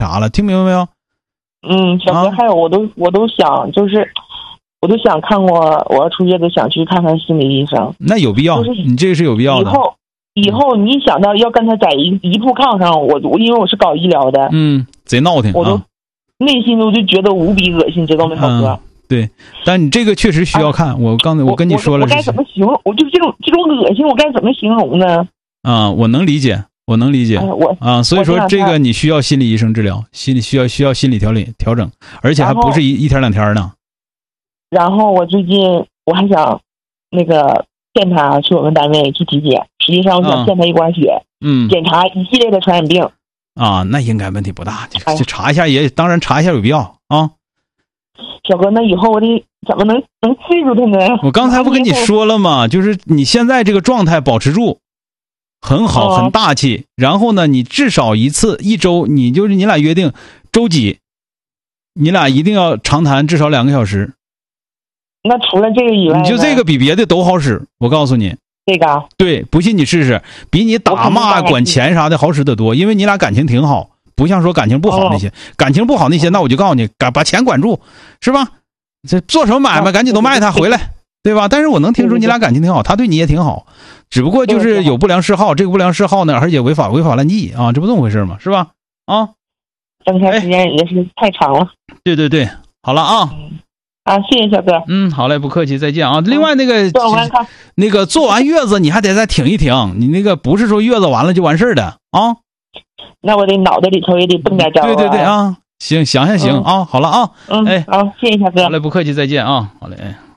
啥了，听明白没有？ 小哥，还有我都想，就是我都想看过，我要出月子想去看看心理医生。 那有必要，你这个是有必要的。 以后你想到要跟他在一铺炕上，我因为我是搞医疗的， 贼闹挺， 我都内心都就觉得无比恶心，知道没，小哥？ 对，但你这个确实需要看。我刚才我跟你说了， 我该怎么形容？我就是这种恶心，我该怎么形容呢？ 我能理解，所以说这个你需要心理医生治疗，需要心理调整，而且还不是一天两天呢。 然后我最近我还想那个骗他去我们单位去体检，实际上我想骗他一管血，检查一系列的传染病。 那应该问题不大，就查一下当然查一下有必要啊。 小哥，那以后我得怎么能记住他呢？ 我刚才不跟你说了吗？就是你现在这个状态保持住，很好，很大气。然后呢，你至少一周，你俩约定周几，你俩一定要长谈至少2个小时。 那除了这个以外， 你就这个比别的都好使，我告诉你。 这个对，不信你试试，比你打骂管钱啥的好使得多，因为你俩感情挺好。不像说感情不好那些，感情不好那些，那我就告诉你，把钱管住，是吧？这做什么买卖，赶紧都卖他回来，对吧？但是我能听出你俩感情挺好，他对你也挺好，只不过就是有不良嗜好，这个不良嗜好呢，而且违法乱纪啊，这不这么回事吗？是吧？ 分开时间也是太长了。 对，好了啊。 谢谢小哥。 好嘞，不客气，再见啊。另外那个做完月子你还得再挺一挺，你那个不是说月子完了就完事儿的啊。 那我得脑袋里头也得蹦点招。 对啊，行，想想行啊。好了啊。 好，谢谢小哥。 好嘞，不客气，再见啊。好嘞。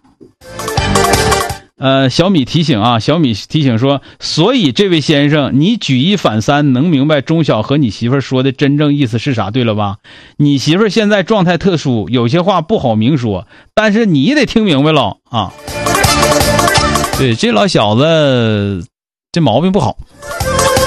小米提醒说，所以这位先生，你举一反三，能明白钟晓和你媳妇说的真正意思是啥，对了吧？你媳妇现在状态特殊，有些话不好明说，但是你得听明白了啊。对，这老小子这毛病不好。